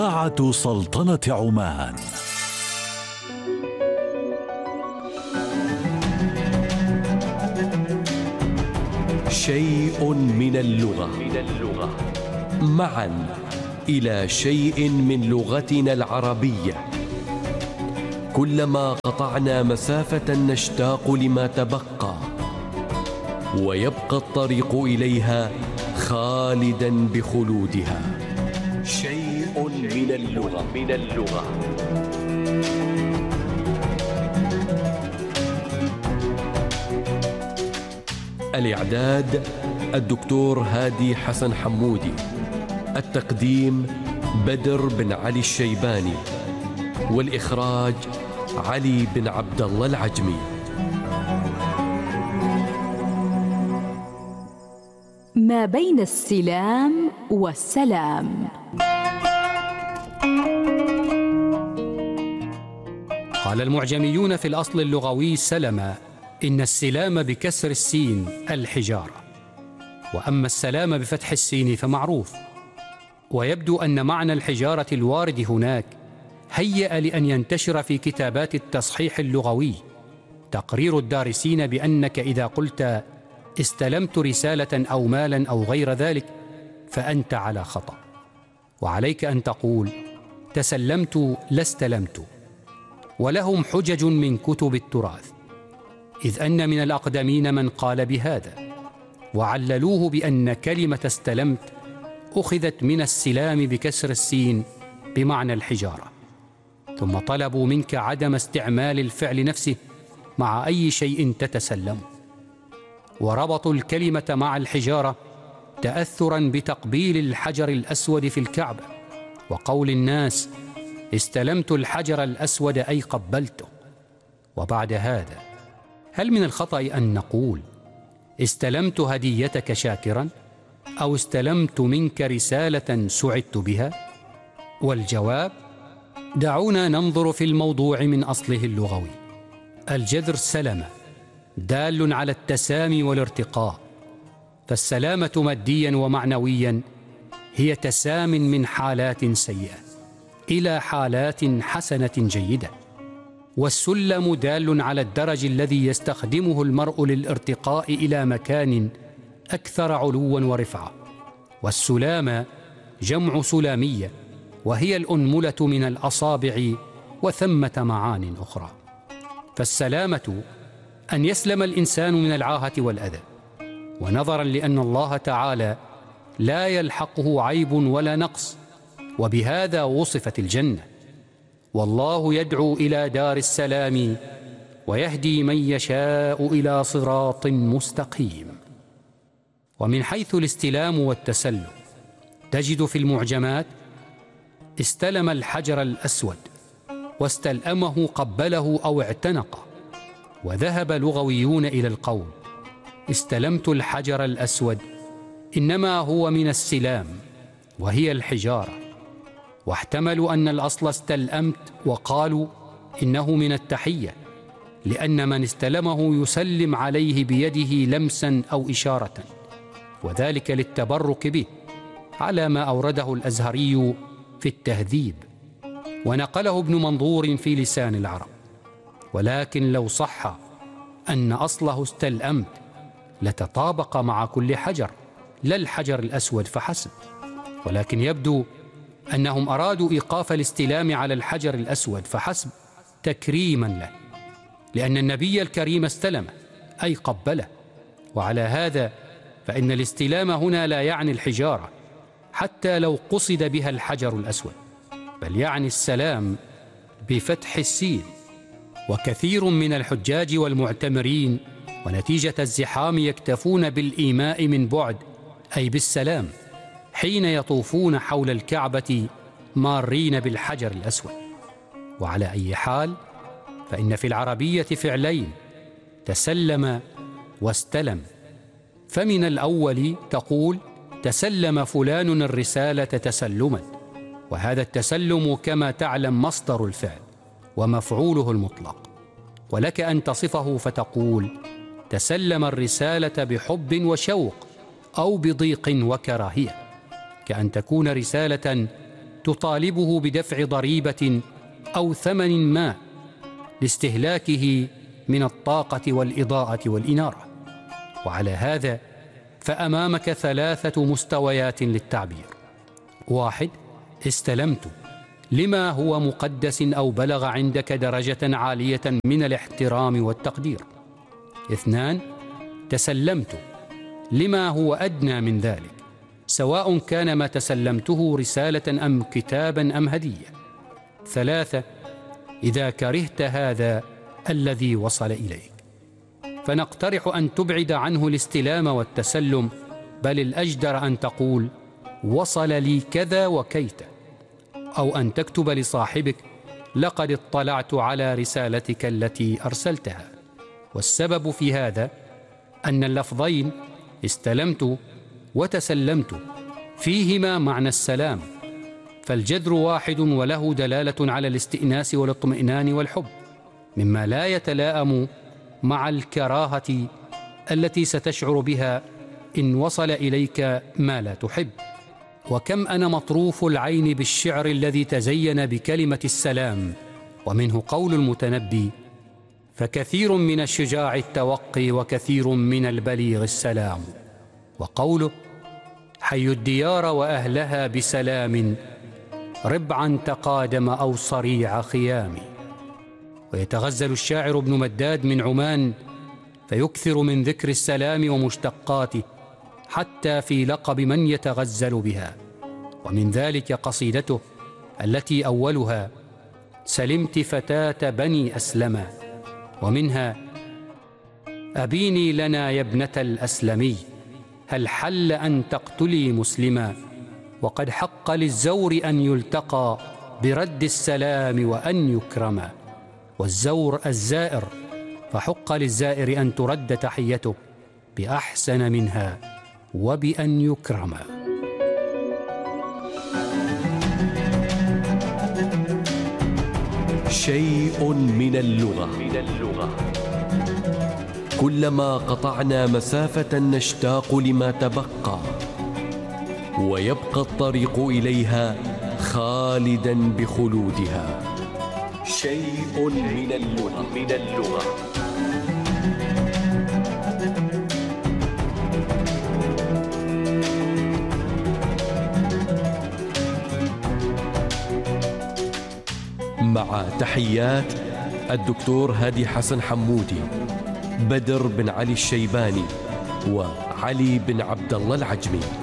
إذاعة سلطنة عمان. شيء من اللغة معا إلى شيء من لغتنا العربية. كلما قطعنا مسافة نشتاق لما تبقى، ويبقى الطريق إليها خالدا بخلودها. شيء من اللغة. الإعداد الدكتور هادي حسن حمودي. التقديم بدر بن علي الشيباني. والإخراج علي بن عبد الله العجمي. ما بين السلام والسلام. قال المعجميون في الأصل اللغوي سلم إن السلام بكسر السين الحجارة، وأما السلام بفتح السين فمعروف. ويبدو أن معنى الحجارة الوارد هناك هيأ لأن ينتشر في كتابات التصحيح اللغوي تقرير الدارسين بأنك إذا قلت استلمت رسالة أو مالا أو غير ذلك فأنت على خطأ، وعليك أن تقول تسلمت لا استلمت. ولهم حجج من كتب التراث، إذ أن من الأقدمين من قال بهذا، وعللوه بأن كلمة استلمت أخذت من السلام بكسر السين بمعنى الحجارة، ثم طلبوا منك عدم استعمال الفعل نفسه مع أي شيء تتسلم، وربطوا الكلمة مع الحجارة تأثرا بتقبيل الحجر الأسود في الكعبة، وقول الناس استلمت الحجر الأسود أي قبلته. وبعد هذا هل من الخطأ أن نقول استلمت هديتك شاكرا، أو استلمت منك رسالة سعدت بها؟ والجواب دعونا ننظر في الموضوع من أصله اللغوي. الجذر سلمة دال على التسامي والارتقاء، فالسلامة ماديا ومعنويا هي تسام من حالات سيئة إلى حالات حسنة جيدة. والسلم دال على الدرج الذي يستخدمه المرء للارتقاء إلى مكان أكثر علوا ورفعة. والسلامة جمع سلامية، وهي الأنملة من الأصابع، وثمة معان أخرى. فالسلامة أن يسلم الإنسان من العاهة والأذى، ونظرا لأن الله تعالى لا يلحقه عيب ولا نقص، وبهذا وصفت الجنة. والله يدعو إلى دار السلام ويهدي من يشاء إلى صراط مستقيم. ومن حيث الاستلام والتسلم تجد في المعجمات استلم الحجر الأسود، واستلأمه قبله أو اعتنقه. وذهب لغويون إلى القول استلمت الحجر الأسود إنما هو من السلام وهي الحجارة، واحتملوا أن الأصل استلأمت وقالوا إنه من التحية، لأن من استلمه يسلم عليه بيده لمسا أو إشارة، وذلك للتبرك به، على ما أورده الأزهري في التهذيب، ونقله ابن منظور في لسان العرب. ولكن لو صح أن أصله استلأمت لتطابق مع كل حجر، لا الحجر الأسود فحسب. ولكن يبدو أنهم أرادوا إيقاف الاستلام على الحجر الأسود فحسب تكريما له، لأن النبي الكريم استلم أي قبله. وعلى هذا فإن الاستلام هنا لا يعني الحجارة حتى لو قصد بها الحجر الأسود، بل يعني السلام بفتح السين. وكثير من الحجاج والمعتمرين ونتيجة الزحام يكتفون بالإيماء من بعد، أي بالسلام، حين يطوفون حول الكعبة مارين بالحجر الأسود. وعلى أي حال فإن في العربية فعلين، تسلم واستلم. فمن الأول تقول تسلم فلان الرسالة تسلما، وهذا التسلم كما تعلم مصدر الفعل ومفعوله المطلق. ولك أن تصفه فتقول تسلم الرسالة بحب وشوق أو بضيق وكراهية، كأن تكون رسالة تطالبه بدفع ضريبة أو ثمن ما لاستهلاكه من الطاقة والإضاءة والإنارة. وعلى هذا فأمامك 3 مستويات للتعبير: 1. استلمت لما هو مقدس أو بلغ عندك درجة عالية من الاحترام والتقدير. 2. تسلمت لما هو أدنى من ذلك، سواء كان ما تسلمته رسالة أم كتابا أم هدية. 3. إذا كرهت هذا الذي وصل إليك، فنقترح أن تبعد عنه الاستلام والتسلم، بل الأجدر أن تقول: وصل لي كذا وكيت، أو أن تكتب لصاحبك: لقد اطلعت على رسالتك التي أرسلتها. والسبب في هذا أن اللفظين استلمت وتسلمت فيهما معنى السلام، فالجذر واحد وله دلالة على الاستئناس والاطمئنان والحب، مما لا يتلائم مع الكراهة التي ستشعر بها إن وصل إليك ما لا تحب. وكم أنا مطروف العين بالشعر الذي تزين بكلمة السلام، ومنه قول المتنبي: فكثير من الشجاع التوقي وكثير من البليغ السلام. وقوله: حي الديار وأهلها بسلام، ربعا تقادم أو صريع خيام. ويتغزل الشاعر ابن مداد من عمان فيكثر من ذكر السلام ومشتقاته حتى في لقب من يتغزل بها، ومن ذلك قصيدته التي أولها: سلمت فتاة بني أسلما، ومنها: أبيني لنا يا ابنة الأسلمي، هل حل أن تقتلي مسلما، وقد حق للزور أن يلتقى برد السلام وأن يكرما، والزور الزائر، فحق للزائر أن ترد تحيته بأحسن منها وبأن يكرما. شيء من اللغة. كلما قطعنا مسافة نشتاق لما تبقى، ويبقى الطريق إليها خالدا بخلودها. شيء من اللغة. مع تحيات الدكتور هادي حسن حمودي، بدر بن علي الشيباني، وعلي بن عبد الله العجمي.